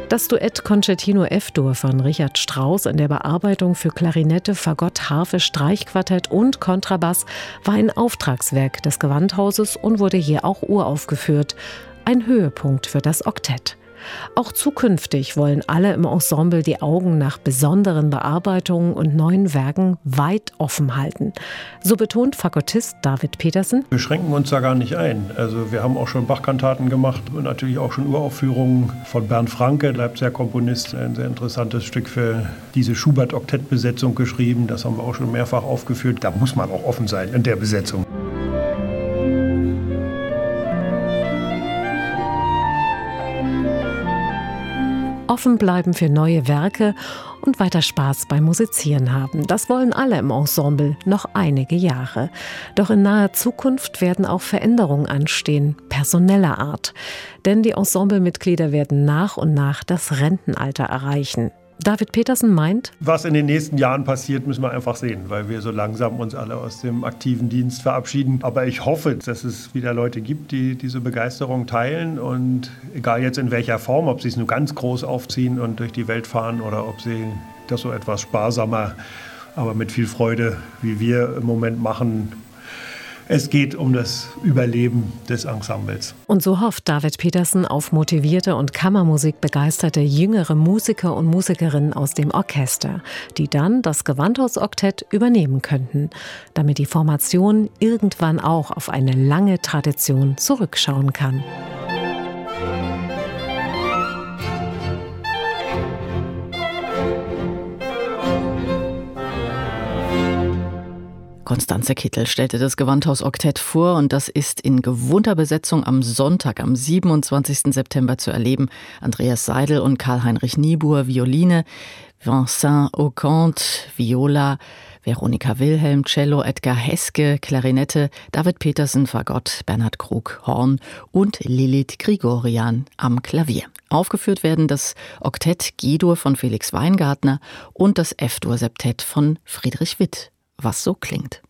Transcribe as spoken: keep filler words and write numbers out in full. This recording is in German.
Das Duett Concertino F-Dur von Richard Strauss in der Bearbeitung für Klarinette, Fagott, Harfe, Streichquartett und Kontrabass war ein Auftragswerk des Gewandhauses und wurde hier auch uraufgeführt. Ein Höhepunkt für das Oktett. Auch zukünftig wollen alle im Ensemble die Augen nach besonderen Bearbeitungen und neuen Werken weit offen halten. So betont Fagottist David Petersen: Wir schränken uns da gar nicht ein. Also wir haben auch schon Bach-Kantaten gemacht und natürlich auch schon Uraufführungen von Bernd Franke, Leipziger Komponist, ein sehr interessantes Stück für diese Schubert-Oktett-Besetzung geschrieben. Das haben wir auch schon mehrfach aufgeführt. Da muss man auch offen sein in der Besetzung. Offen bleiben für neue Werke und weiter Spaß beim Musizieren haben. Das wollen alle im Ensemble, noch einige Jahre. Doch in naher Zukunft werden auch Veränderungen anstehen, personeller Art. Denn die Ensemblemitglieder werden nach und nach das Rentenalter erreichen. David Petersen meint: Was in den nächsten Jahren passiert, müssen wir einfach sehen, weil wir so langsam uns alle aus dem aktiven Dienst verabschieden. Aber ich hoffe, dass es wieder Leute gibt, die diese Begeisterung teilen und egal jetzt in welcher Form, ob sie es nur ganz groß aufziehen und durch die Welt fahren oder ob sie das so etwas sparsamer, aber mit viel Freude, wie wir im Moment machen. Es geht um das Überleben des Ensembles. Und so hofft David Petersen auf motivierte und Kammermusik begeisterte jüngere Musiker und Musikerinnen aus dem Orchester, die dann das Gewandhausoktett übernehmen könnten, damit die Formation irgendwann auch auf eine lange Tradition zurückschauen kann. Constanze Kittel stellte das Gewandhausoktett vor und das ist in gewohnter Besetzung am Sonntag, am siebenundzwanzigsten September zu erleben. Andreas Seidel und Karl-Heinrich Niebuhr Violine, Vincent Aucante Viola, Veronika Wilhelm Cello, Edgar Heske Klarinette, David Petersen Fagott, Bernhard Krug Horn und Lilith Grigorian am Klavier. Aufgeführt werden das Oktett G-Dur von Felix Weingartner und das F-Dur-Septett von Friedrich Witt, was so klingt.